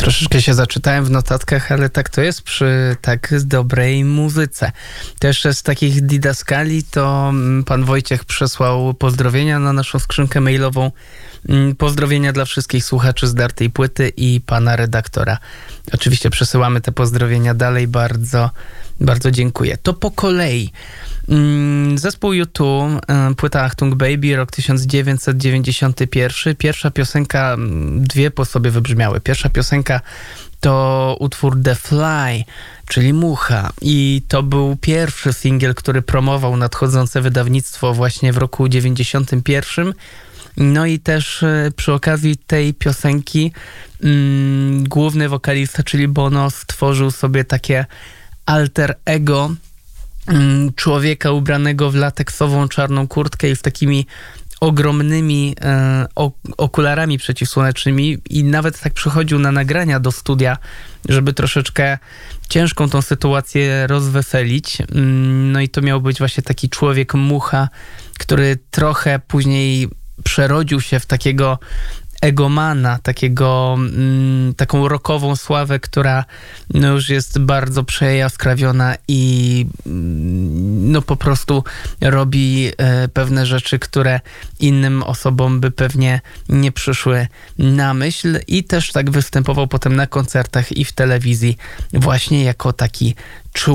Troszeczkę się zaczytałem w notatkach, ale tak to jest przy tak dobrej muzyce. Też z takich didaskali to pan Wojciech przesłał pozdrowienia na naszą skrzynkę mailową. Pozdrowienia dla wszystkich słuchaczy Zdartej Płyty i pana redaktora. Oczywiście przesyłamy te pozdrowienia dalej. Bardzo, bardzo dziękuję. To po kolei. Zespół U2, płyta Achtung Baby, rok 1991. Pierwsza piosenka, dwie po sobie wybrzmiały. Pierwsza piosenka to utwór The Fly, czyli Mucha. I to był pierwszy singiel, który promował nadchodzące wydawnictwo właśnie w roku 91. No i też przy okazji tej piosenki główny wokalista, czyli Bono, stworzył sobie takie alter ego człowieka ubranego w lateksową czarną kurtkę i w takimi ogromnymi okularami przeciwsłonecznymi i nawet tak przychodził na nagrania do studia, żeby troszeczkę ciężką tą sytuację rozweselić. No i to miał być właśnie taki człowiek mucha, który trochę później przerodził się w takiego egomana, taką rockową sławę, która no już jest bardzo przejaskrawiona i no po prostu robi pewne rzeczy, które innym osobom by pewnie nie przyszły na myśl i też tak występował potem na koncertach i w telewizji właśnie jako taki